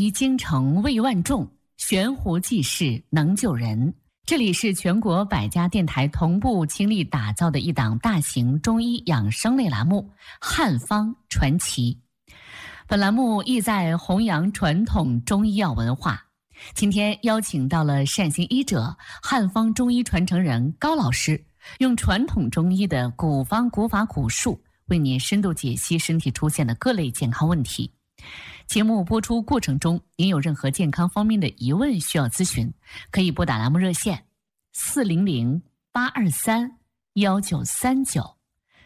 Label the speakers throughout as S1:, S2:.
S1: 医精诚为万众，悬壶济世能救人。这里是全国100家电台同步倾力打造的一档大型中医养生类栏目《汉方传奇》。本栏目意在弘扬传统中医药文化。今天邀请到了善行医者、汉方中医传承人高老师，用传统中医的古方、古法、古术，为您深度解析身体出现的各类健康问题。节目播出过程中，您有任何健康方面的疑问需要咨询，可以拨打栏目热线400-823-1939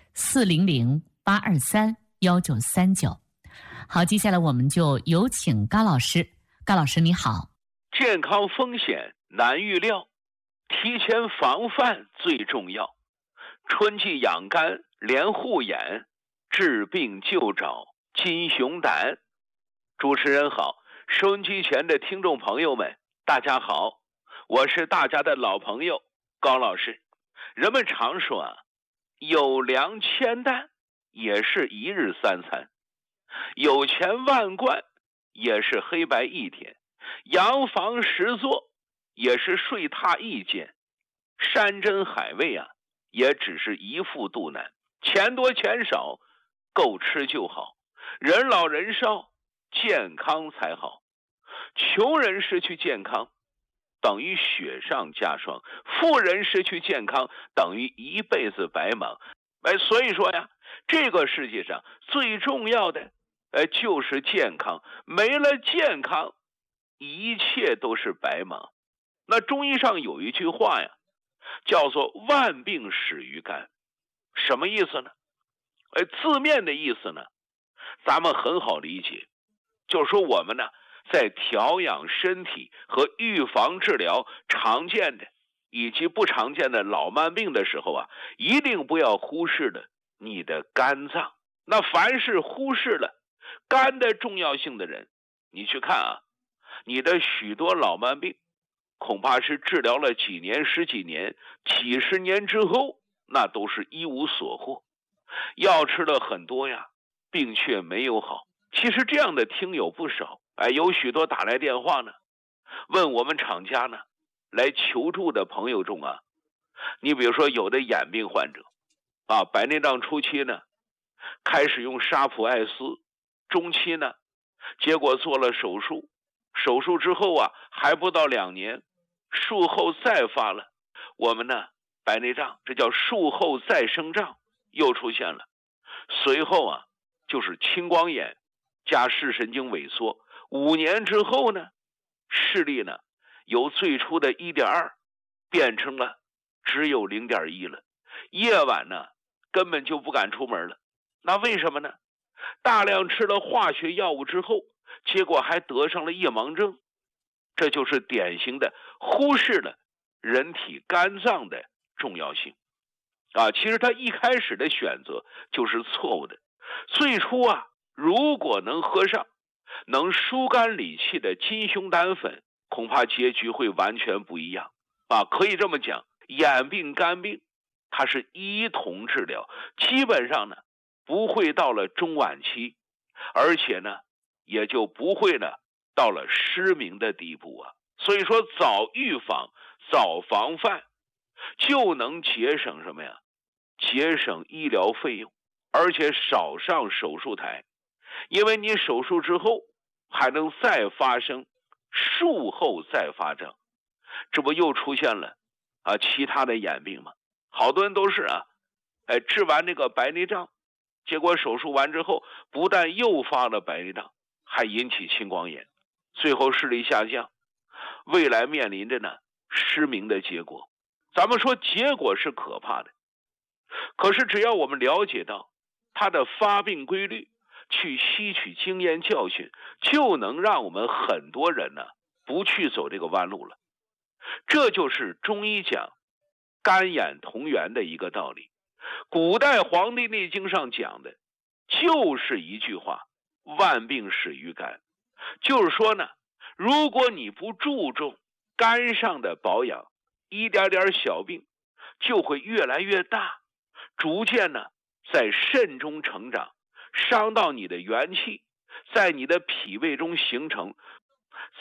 S1: 400-823-1939。好，接下来我们就有请高老师。高老师你好。
S2: 健康风险难预料，提前防范最重要。春季养肝连护眼，治病就找金熊胆。主持人好，收音机前的听众朋友们大家好，我是大家的老朋友高老师。人们常说啊，有粮千担也是一日三餐，有钱万贯也是黑白一天，洋房10座也是睡榻一间，山珍海味啊也只是一副肚腩，钱多钱少够吃就好，人老人少健康才好。穷人失去健康等于雪上加霜，富人失去健康等于一辈子白忙。所以说呀，这个世界上最重要的就是健康，没了健康一切都是白忙。那中医上有一句话呀，叫做万病始于肝。什么意思呢？字面的意思呢，咱们很好理解，就是说我们呢在调养身体和预防治疗常见的以及不常见的老慢病的时候啊，一定不要忽视了你的肝脏。那凡是忽视了肝的重要性的人，你去看啊，你的许多老慢病恐怕是治疗了几年、10几年、几十年之后，那都是一无所获。药吃了很多呀，病却没有好。其实这样的听友不少，有许多打来电话呢，问我们厂家呢来求助的朋友中啊，你比如说有的眼病患者啊，白内障初期呢开始用沙普艾斯，中期呢结果做了手术，手术之后啊还不到2年，术后再发了我们呢白内障，这叫术后再生障又出现了，随后啊就是青光眼加视神经萎缩，5年之后呢视力呢由最初的 1.2 变成了只有 0.1 了，夜晚呢根本就不敢出门了。那为什么呢？大量吃了化学药物之后，结果还得上了夜盲症。这就是典型的忽视了人体肝脏的重要性啊！其实他一开始的选择就是错误的。最初啊，如果能喝上能疏肝理气的金熊胆粉，恐怕结局会完全不一样啊！可以这么讲，眼病、肝病它是一同治疗，基本上呢不会到了中晚期，而且呢也就不会呢到了失明的地步啊。所以说早预防、早防范就能节省什么呀？节省医疗费用，而且少上手术台。因为你手术之后还能再发生术后再发症，这不又出现了其他的眼病吗？好多人都是治完这个白内障，结果手术完之后不但诱发了白内障，还引起青光眼，最后视力下降，未来面临着呢失明的结果。咱们说结果是可怕的，可是只要我们了解到它的发病规律，去吸取经验教训，就能让我们很多人呢不去走这个弯路了。这就是中医讲肝眼同源的一个道理。古代《黄帝内经》上讲的就是一句话，万病始于肝。就是说呢，如果你不注重肝上的保养，一点点小病就会越来越大，逐渐呢在肾中成长，伤到你的元气，在你的脾胃中形成，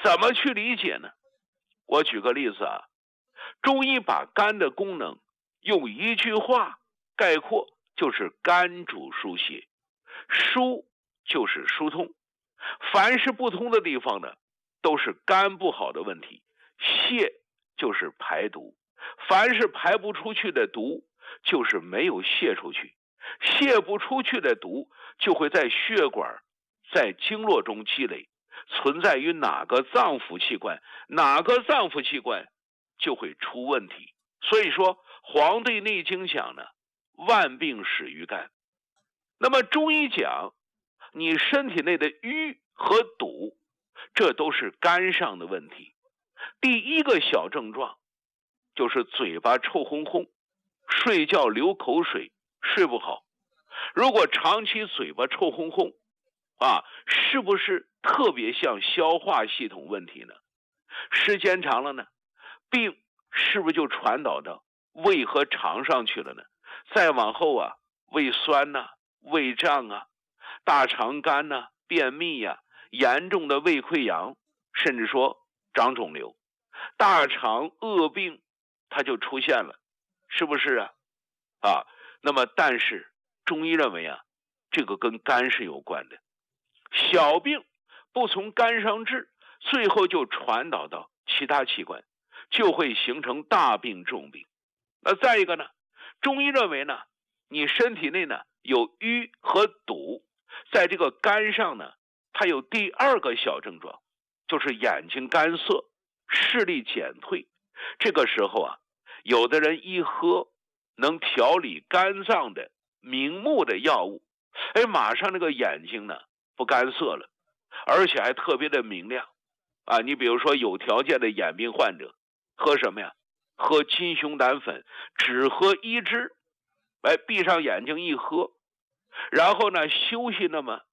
S2: 怎么去理解呢？我举个例子啊，中医把肝的功能用一句话概括，就是肝主疏泄，疏就是疏通，凡是不通的地方呢，都是肝不好的问题，泄就是排毒，凡是排不出去的毒，就是没有泄出去，泄不出去的毒就会在血管、在经络中积累，存在于哪个脏腑器官，哪个脏腑器官就会出问题。所以说《黄帝内经》讲呢，万病始于肝。那么中医讲，你身体内的瘀和堵，这都是肝上的问题。第一个小症状就是嘴巴臭烘烘，睡觉流口水，睡不好。如果长期嘴巴臭烘烘是不是特别像消化系统问题呢？时间长了呢，病是不是就传导到胃和肠上去了呢？再往后胃酸胃胀大肠干便秘严重的胃溃疡，甚至说长肿瘤，大肠恶病它就出现了，是不是那么但是中医认为这个跟肝是有关的，小病不从肝上治，最后就传导到其他器官，就会形成大病重病。那再一个呢，中医认为呢，你身体内呢有瘀和堵，在这个肝上呢，它有第二个小症状，就是眼睛干涩，视力减退。这个时候有的人一喝能调理肝脏的明目的药物，马上那个眼睛呢不干涩了，而且还特别的明亮你比如说有条件的眼病患者喝什么呀？喝金熊胆粉，只喝1支，闭上眼睛一喝，然后呢休息那么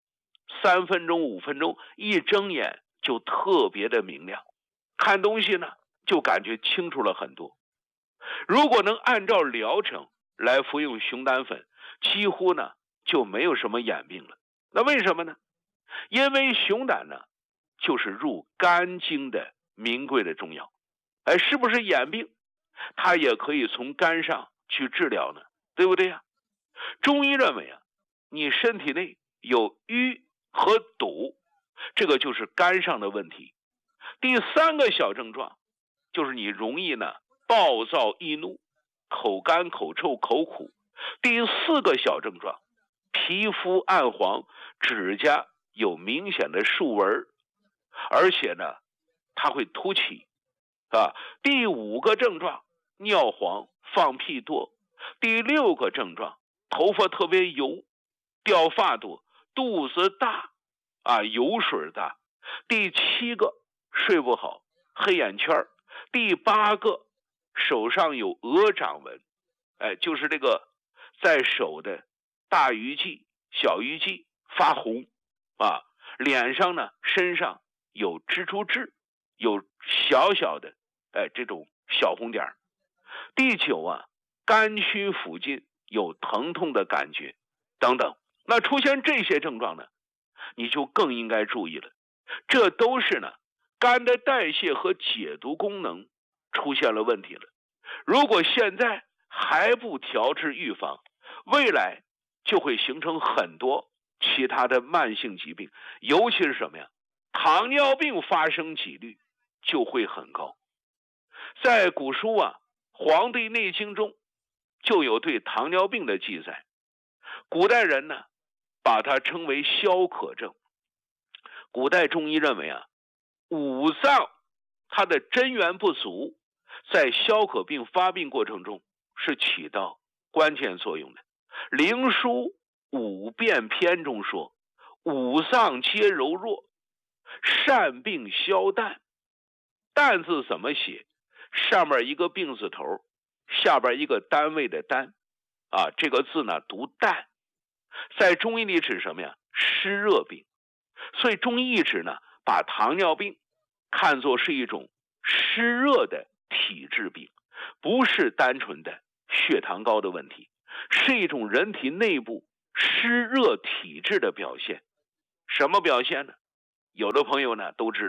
S2: 3分钟5分钟，一睁眼就特别的明亮，看东西呢就感觉清楚了很多。如果能按照疗程来服用熊胆粉，几乎呢就没有什么眼病了。那为什么呢？因为熊胆呢就是入肝经的名贵的中药，是不是眼病它也可以从肝上去治疗呢？对不对呀？中医认为你身体内有瘀和堵，这个就是肝上的问题。第三个小症状就是你容易呢暴躁易怒，口干口臭口苦。第4个小症状，皮肤暗黄，指甲有明显的竖纹，而且呢它会凸起第5个症状，尿黄放屁多。第6个症状，头发特别油，掉发多，肚子大油水大。第7个，睡不好，黑眼圈。第8个，手上有鹅掌纹，就是这个在手的大鱼际、小鱼际发红脸上呢身上有蜘蛛痣，有小小的这种小红点。第9肝区附近有疼痛的感觉等等。那出现这些症状呢，你就更应该注意了，这都是呢肝的代谢和解毒功能出现了问题了。如果现在还不调治预防，未来就会形成很多其他的慢性疾病，尤其是什么呀？糖尿病发生几率就会很高。在古书《黄帝内经》中就有对糖尿病的记载，古代人呢把它称为消渴症。古代中医认为五脏它的真元不足，在消渴病发病过程中是起到关键作用的。灵枢五变篇中说，五脏皆柔弱，善病消淡。淡字怎么写？上面一个病字头，下边一个单位的单这个字呢读淡，在中医里指什么呀？湿热病。所以中医一直呢把糖尿病看作是一种湿热的体质病，不是单纯的血糖高的问题，是一种人体内部湿热体质的表现。什么表现呢？有的朋友呢都知道，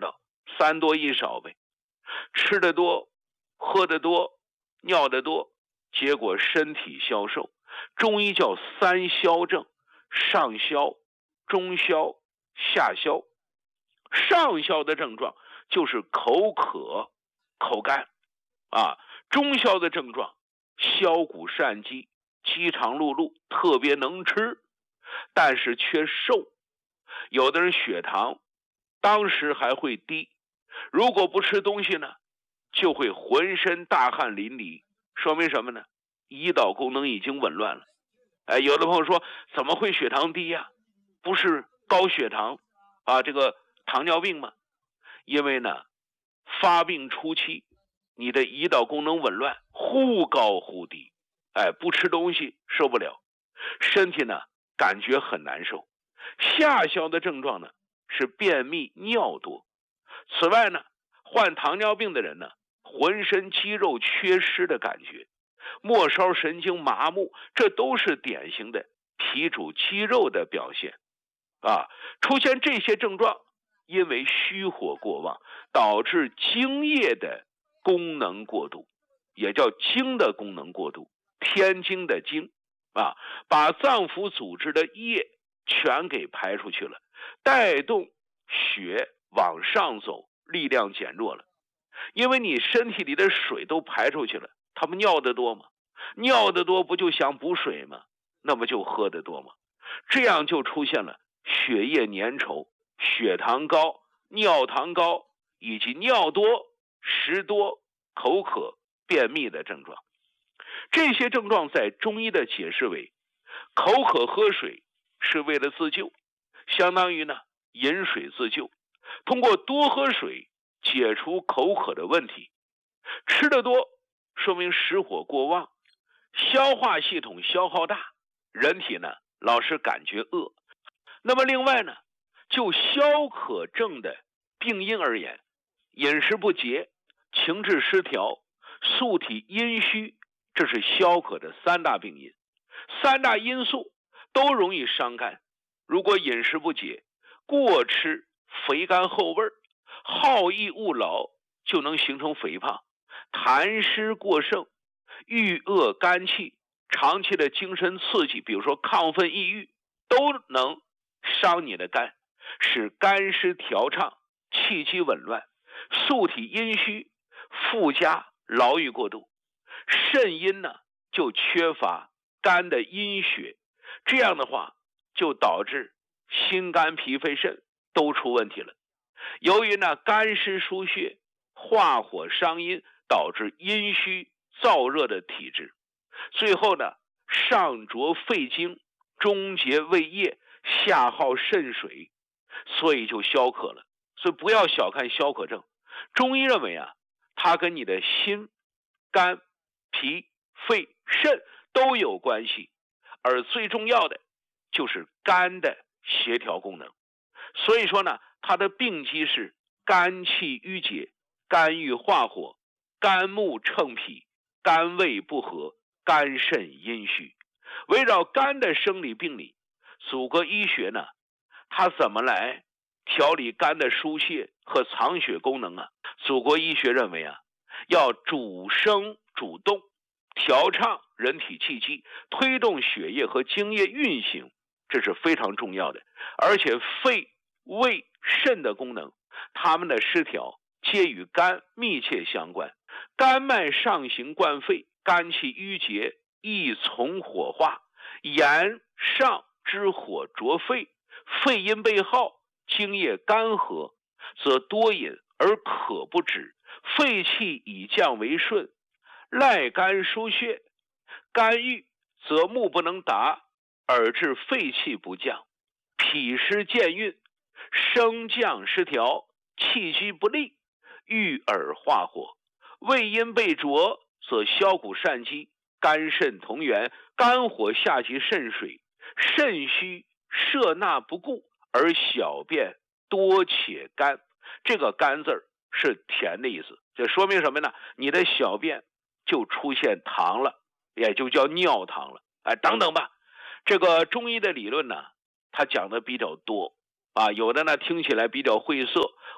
S2: 3多1少呗。吃得多，喝得多，尿得多，结果身体消瘦。中医叫3消症：上消、中消、下消。上消的症状就是口渴、口干啊；中消的症状消谷善饥，饥肠辘辘，特别能吃，但是却瘦。有的人血糖当时还会低，如果不吃东西呢，就会浑身大汗淋漓，说明什么呢？胰岛功能已经紊乱了。有的朋友说怎么会血糖低呀？不是高血糖啊，这个糖尿病吗？因为呢，发病初期你的胰岛功能紊乱，忽高忽低，不吃东西受不了，身体呢感觉很难受。下消的症状呢是便秘、尿多。此外呢，患糖尿病的人呢，浑身肌肉缺失的感觉，末梢神经麻木，这都是典型的脾主肌肉的表现啊。出现这些症状，因为虚火过旺，导致精液的功能过度，也叫精的功能过度，天经的精啊，把脏腑组织的液全给排出去了，带动血往上走，力量减弱了。因为你身体里的水都排出去了，他们尿得多吗？尿得多不就想补水吗？那么就喝得多吗？这样就出现了血液粘稠、血糖高、尿糖高以及尿多、食多、口渴、便秘的症状。这些症状在中医的解释为，口渴喝水是为了自救，相当于呢饮水自救，通过多喝水解除口渴的问题。吃得多说明实火过旺，消化系统消耗大，人体呢老是感觉饿。那么另外呢，就消渴症的病因而言，饮食不节、情志失调、素体阴虚，这是消渴的3大病因。3大因素都容易伤肝。如果饮食不节、过吃、肥甘厚味、好逸恶劳，就能形成肥胖。痰湿过盛、郁恶肝气、长期的精神刺激，比如说亢奋抑郁，都能伤你的肝，使肝湿调畅，气机紊乱，素体阴虚，附加劳郁过度。肾阴呢就缺乏肝的阴血，这样的话就导致心肝脾肺肾都出问题了。由于呢肝湿疏血，化火伤阴，导致阴虚燥热的体质，最后呢上浊肺经，中结胃液，下耗肾水，所以就消渴了。所以不要小看消渴症，中医认为啊，它跟你的心、肝、脾、肺、肾都有关系，而最重要的就是肝的协调功能。所以说呢，它的病机是肝气郁结、肝郁化火、肝木乘脾、肝胃不和、肝肾阴虚。围绕肝的生理病理，祖国医学呢，它怎么来调理肝的疏泄和藏血功能啊？祖国医学认为啊，要主升主动，调畅人体气机，推动血液和精液运行，这是非常重要的。而且肺、胃、肾的功能，它们的失调皆与肝密切相关。肝脉上行贯肺，肝气郁结，易从火化，炎上之火灼肺，肺阴被耗，精液干涸，则多饮而渴不止，肺气以降为顺，赖肝疏血，肝郁则目不能达，而致肺气不降，脾湿健运，升降失调，气机不利，郁而化火。胃阴被灼，则消谷善饥，肝肾同源，肝火下及肾水，肾虚摄纳不顾，而小便多且干。这个干字儿是甜的意思，这说明什么呢？你的小便就出现糖了，也就叫尿糖了，等等吧。这个中医的理论呢，它讲的比较多啊，有的呢听起来比较晦涩，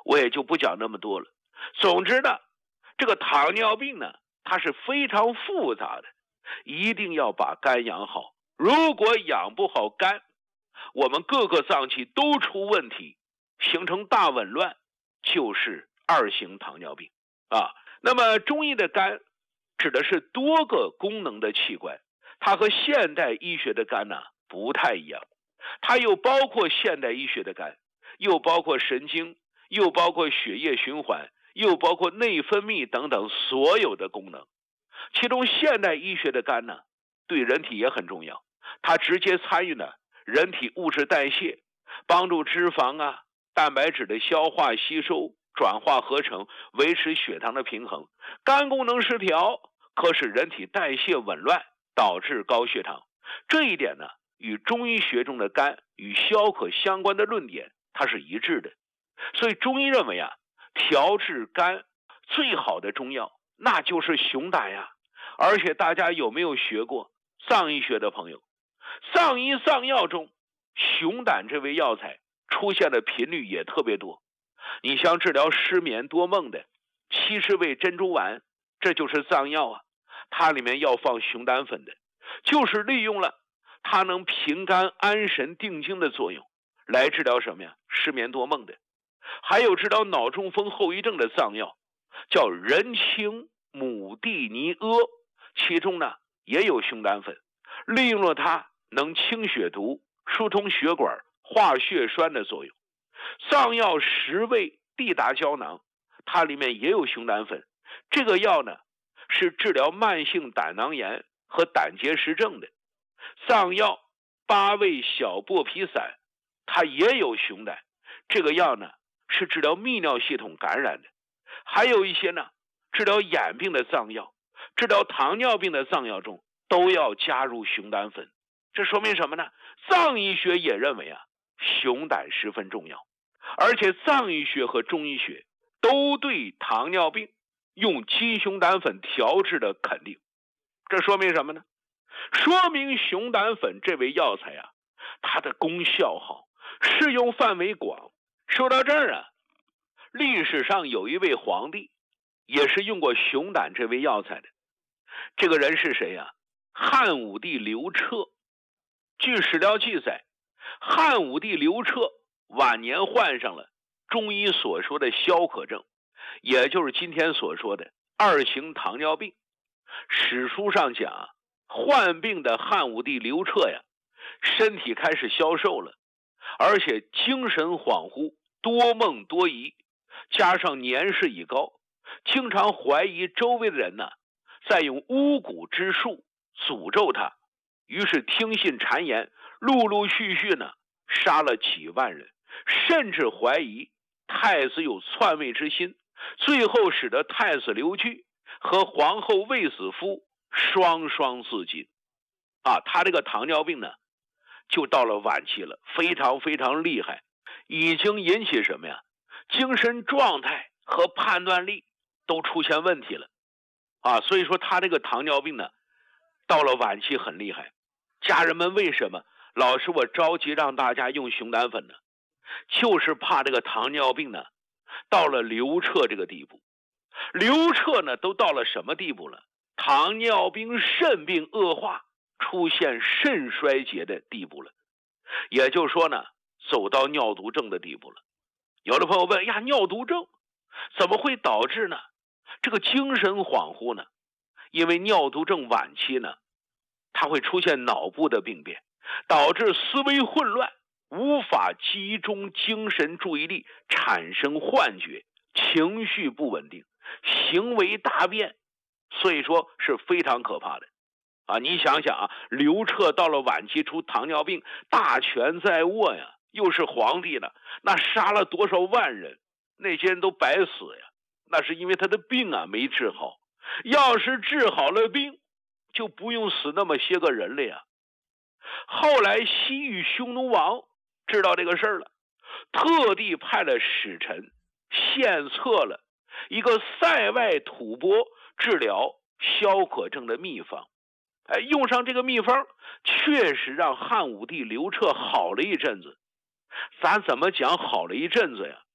S2: 我也就不讲那么多了。总之呢，这个糖尿病呢，它是非常复杂的，一定要把肝养好。如果养不好肝，我们各个脏器都出问题，形成大紊乱，就是2型糖尿病啊。那么中医的肝指的是多个功能的器官，它和现代医学的肝呢不太一样，它又包括现代医学的肝，又包括神经，又包括血液循环，又包括内分泌等等所有的功能。其中现代医学的肝呢，对人体也很重要，它直接参与了人体物质代谢，帮助脂肪啊、蛋白质的消化吸收、转化合成，维持血糖的平衡。肝功能失调可使人体代谢紊乱，导致高血糖。这一点呢，与中医学中的肝与消渴相关的论点它是一致的。所以中医认为啊，调治肝最好的中药那就是熊胆呀。而且大家有没有学过藏医学的朋友，藏医藏药中熊胆这味药材出现的频率也特别多。你像治疗失眠多梦的70味珍珠丸，这就是藏药啊，它里面要放熊胆粉的，就是利用了它能平肝安神定惊的作用，来治疗什么呀？失眠多梦的。还有治疗脑中风后遗症的藏药叫人参母地尼阿，其中呢也有熊胆粉，利用了它能清血毒、疏通血管、化血栓的作用。藏药10味地达胶囊，它里面也有熊胆粉，这个药呢是治疗慢性胆囊炎和胆结石症的。藏药8味小剥皮散，它也有熊胆，这个药呢是治疗泌尿系统感染的。还有一些呢治疗眼病的藏药，治疗糖尿病的藏药中都要加入熊胆粉。这说明什么呢？藏医学也认为啊，熊胆十分重要，而且藏医学和中医学都对糖尿病用鸡熊胆粉调制的肯定。这说明什么呢？说明熊胆粉这味药材啊，它的功效好，适用范围广。说到这儿啊，历史上有一位皇帝也是用过熊胆这味药材的。这个人是谁呀？汉武帝刘彻。据史料记载，汉武帝刘彻晚年患上了中医所说的消渴症，也就是今天所说的2型糖尿病。史书上讲啊，患病的汉武帝刘彻呀，身体开始消瘦了，而且精神恍惚，多梦多疑，加上年事已高，经常怀疑周围的人呢在用巫蛊之术诅咒他，于是听信谗言，陆陆续续呢杀了几万人，甚至怀疑太子有篡位之心，最后使得太子刘据和皇后卫子夫双双自尽啊。他这个糖尿病呢就到了晚期了，非常非常厉害，已经引起什么呀？精神状态和判断力都出现问题了啊。所以说他这个糖尿病呢到了晚期很厉害。家人们为什么老是我着急让大家用熊胆粉呢？就是怕这个糖尿病呢到了刘彻这个地步。刘彻呢都到了什么地步了？糖尿病肾病恶化，出现肾衰竭的地步了，也就是说呢走到尿毒症的地步了。有的朋友问呀，尿毒症怎么会导致呢这个精神恍惚呢？因为尿毒症晚期呢它会出现脑部的病变，导致思维混乱，无法集中精神注意力，产生幻觉，情绪不稳定，行为大变。所以说是非常可怕的啊！你想想啊，刘彻到了晚期出糖尿病，大权在握呀，又是皇帝呢，那杀了多少万人，那些人都白死呀，那是因为他的病啊没治好。要是治好了病，就不用死那么些个人了呀。后来西域匈奴王知道这个事儿了，特地派了使臣献策了一个塞外吐蕃治疗消渴症的秘方。用上这个秘方，确实让汉武帝刘彻好了一阵子。咱怎么讲好了一阵子呀？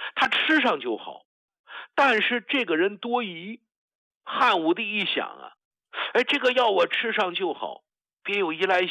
S2: 他吃上就好。但是这个人多疑，汉武帝一想啊，哎，这个药我吃上就好，别有一来